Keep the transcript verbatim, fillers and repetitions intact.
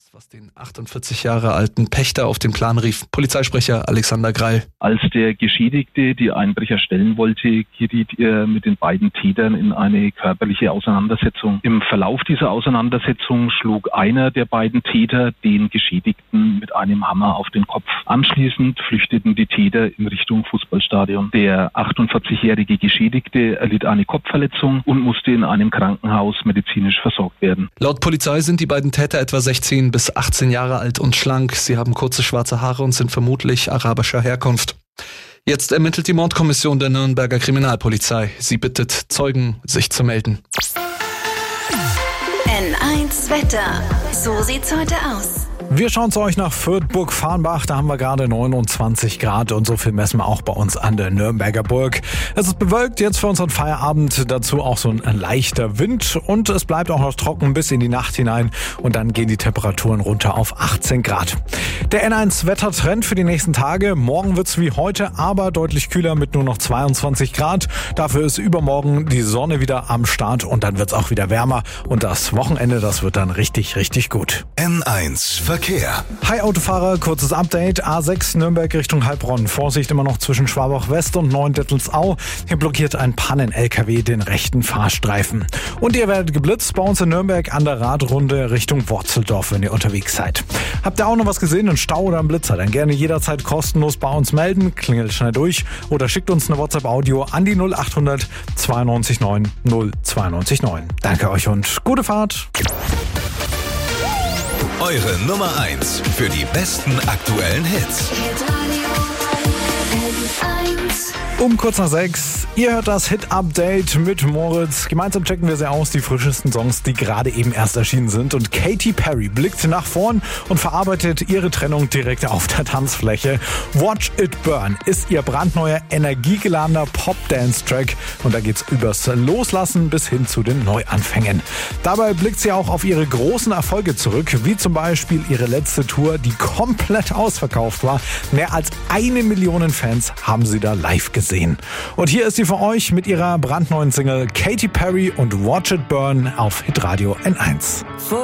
Was den achtundvierzig Jahre alten Pächter auf den Plan rief. Polizeisprecher Alexander Greil. Als der Geschädigte die Einbrecher stellen wollte, geriet er mit den beiden Tätern in eine körperliche Auseinandersetzung. Im Verlauf dieser Auseinandersetzung schlug einer der beiden Täter den Geschädigten mit einem Hammer auf den Kopf. Anschließend flüchteten die Täter in Richtung Fußballstadion. Der achtundvierzigjährige Geschädigte erlitt eine Kopfverletzung und musste in einem Krankenhaus medizinisch versorgt werden. Laut Polizei sind die beiden Täter etwa sechzehn bis achtzehn Jahre alt und schlank. Sie haben kurze schwarze Haare und sind vermutlich arabischer Herkunft. Jetzt ermittelt die Mordkommission der Nürnberger Kriminalpolizei. Sie bittet Zeugen, sich zu melden. N eins Wetter. So sieht's heute aus. Wir schauen zu euch nach Fürth, Burg Farnbach. Da haben wir gerade neunundzwanzig Grad und so viel messen wir auch bei uns an der Nürnberger Burg. Es ist bewölkt jetzt für unseren Feierabend. Dazu auch so ein leichter Wind und es bleibt auch noch trocken bis in die Nacht hinein. Und dann gehen die Temperaturen runter auf achtzehn Grad. Der N eins Wettertrend für die nächsten Tage. Morgen wird's wie heute, aber deutlich kühler mit nur noch zweiundzwanzig Grad. Dafür ist übermorgen die Sonne wieder am Start und dann wird's auch wieder wärmer. Und das Wochenende, das wird dann richtig, richtig gut. N eins Verkehr. Hi Autofahrer, kurzes Update. A sechs Nürnberg Richtung Heilbronn. Vorsicht immer noch zwischen Schwabach West und Neuendettelsau. Hier blockiert ein Pannen-L K W den rechten Fahrstreifen. Und ihr werdet geblitzt bei uns in Nürnberg an der Radrunde Richtung Worzeldorf, wenn ihr unterwegs seid. Habt ihr auch noch was gesehen, einen Stau oder einen Blitzer? Dann gerne jederzeit kostenlos bei uns melden. Klingelt schnell durch oder schickt uns eine WhatsApp-Audio an die null achthundert zweiundneunzig neun null zweiundneunzig neun. Danke euch und gute Fahrt. Eure Nummer eins für die besten aktuellen Hits. Um kurz nach sechs, ihr hört das Hit-Update mit Moritz. Gemeinsam checken wir sehr aus die frischesten Songs, die gerade eben erst erschienen sind. Und Katy Perry blickt nach vorn und verarbeitet ihre Trennung direkt auf der Tanzfläche. Watch It Burn ist ihr brandneuer, energiegeladener Pop-Dance-Track. Und da geht's übers Loslassen bis hin zu den Neuanfängen. Dabei blickt sie auch auf ihre großen Erfolge zurück, wie zum Beispiel ihre letzte Tour, die komplett ausverkauft war. Mehr als eine Million Fans haben sie da live gesehen. Und hier ist sie für euch mit ihrer brandneuen Single Katy Perry und Watch It Burn auf Hitradio N eins.